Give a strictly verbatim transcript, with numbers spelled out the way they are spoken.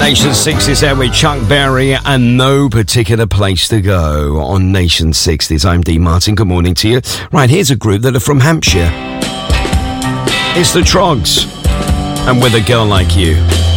Nation sixties there with Chuck Berry and No Particular Place to Go on Nation sixties. I'm Dean Martin. Good morning to you. Right, here's a group that are from Hampshire. It's the Trogs and With a Girl Like You.